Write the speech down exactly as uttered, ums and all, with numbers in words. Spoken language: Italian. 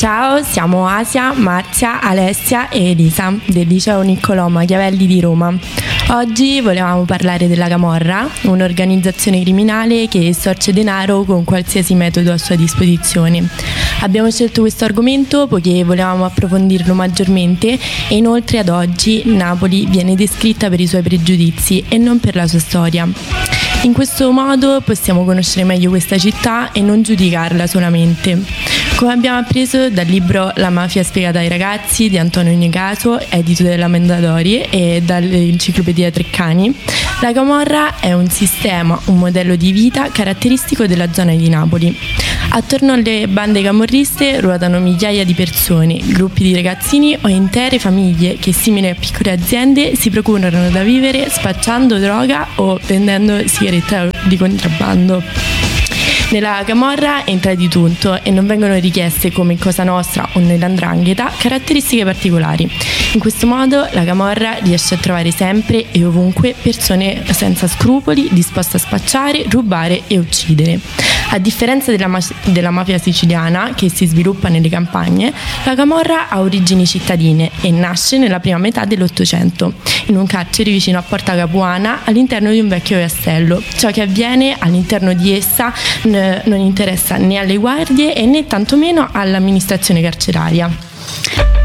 Ciao, siamo Asia, Marzia, Alessia e Elisa del liceo Niccolò Machiavelli di Roma. Oggi volevamo parlare della Camorra, un'organizzazione criminale che estorce denaro con qualsiasi metodo a sua disposizione. Abbiamo scelto questo argomento poiché volevamo approfondirlo maggiormente e inoltre ad oggi Napoli viene descritta per i suoi pregiudizi e non per la sua storia. In questo modo possiamo conoscere meglio questa città e non giudicarla solamente. Come abbiamo appreso dal libro La mafia spiegata ai ragazzi di Antonio Nicaso, edito della Mondadori, e dall'enciclopedia Treccani, la Camorra è un sistema, un modello di vita caratteristico della zona di Napoli. Attorno alle bande camorriste ruotano migliaia di persone, gruppi di ragazzini o intere famiglie che, simili a piccole aziende, si procurano da vivere spacciando droga o vendendo sigarette di contrabbando. Nella Camorra entra di tutto e non vengono richieste, come in Cosa Nostra o nell'Andrangheta, caratteristiche particolari. In questo modo la Camorra riesce a trovare sempre e ovunque persone senza scrupoli, disposte a spacciare, rubare e uccidere. A differenza della, ma- della mafia siciliana, che si sviluppa nelle campagne, la Camorra ha origini cittadine e nasce nella prima metà dell'Ottocento, in un carcere vicino a Porta Capuana, all'interno di un vecchio castello. Ciò che avviene all'interno di essa n- non interessa né alle guardie e né tantomeno all'amministrazione carceraria.